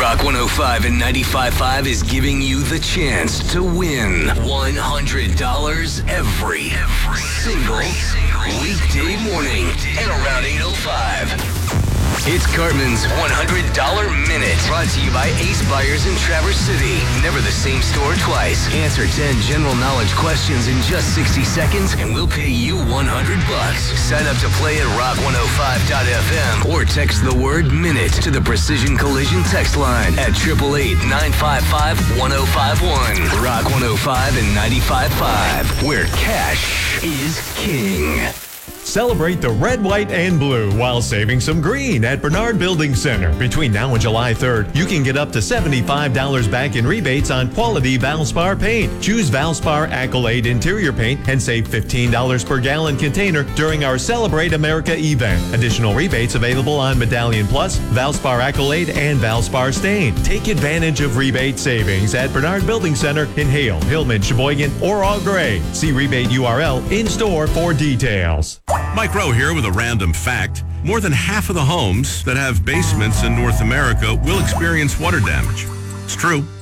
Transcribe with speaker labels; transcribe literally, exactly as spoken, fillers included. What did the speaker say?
Speaker 1: Rock one oh five and ninety-five point five is giving you the chance to win one hundred dollars every, every single weekday morning at around eight oh five. It's Cartman's one hundred dollars Minute, brought to you by Ace Buyers in Traverse City. Never the same store twice. Answer ten general knowledge questions in just sixty seconds, and we'll pay you one hundred bucks. Sign up to play at rock one oh five dot f m or text the word MINUTE to the Precision Collision text line at eight eight eight, nine five five, one oh five one. Rock one oh five and ninety-five point five, where cash is king.
Speaker 2: Celebrate the red, white, and blue while saving some green at Bernard Building Center. Between now and July third, you can get up to seventy-five dollars back in rebates on quality Valspar paint. Choose Valspar Accolade interior paint and save fifteen dollars per gallon container during our Celebrate America event. Additional rebates available on Medallion Plus, Valspar Accolade, and Valspar Stain. Take advantage of rebate savings at Bernard Building Center in Hale, Hillman, Sheboygan, or Au Gres. See rebate U R L in store for details.
Speaker 3: Mike Rowe here with a random fact. More than half of the homes that have basements in North America will experience water damage. It's true.